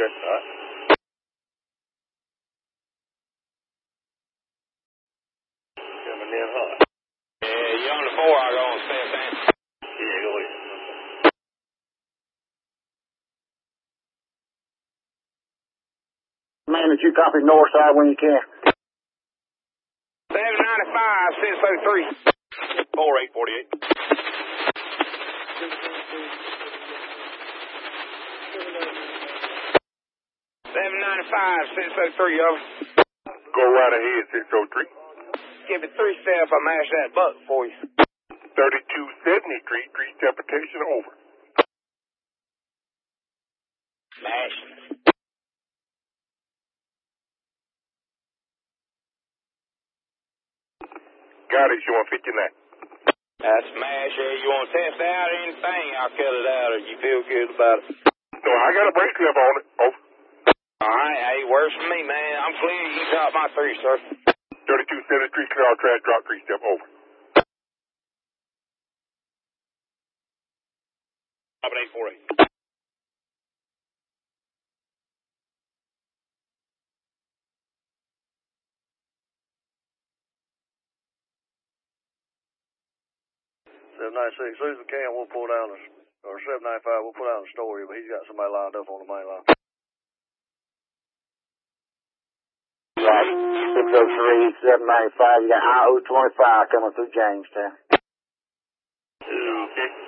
Okay. All right. Coming in hot. Yeah, you're on the 4, I'll go on 17. Yeah, go ahead. Man, that you copy north side when you can. 795, 603. 4848. 795, 603, over. Go right ahead, 603. Give it 3 steps, I'll mash that buck for you. 3273, increased temptation over. Mash. Got it, you want 59. That's mash. You want to test out anything, I'll cut it out if you feel good about it. No, I got a brake clip on it. Over. Alright, hey, works for me, man. I'm clear. You can drop my 3, sir. 3273, clear all track, drop 3 step over. Up at 848. Susan Cam, we'll pull down the, or 795, we'll pull down the story, but he's got somebody lined up on the main line. Right. 603, 795. You got IO 25 coming through Jamestown. Okay.